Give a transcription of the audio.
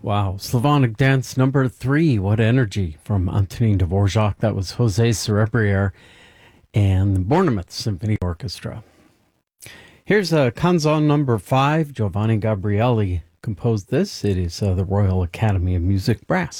Wow. Slavonic Dance number 3. What energy from Antonin Dvorak. That was Jose Cerebriere and the Bournemouth Symphony Orchestra. Here's a Canzon number 5. Giovanni Gabrieli composed this. It is the Royal Academy of Music Brass.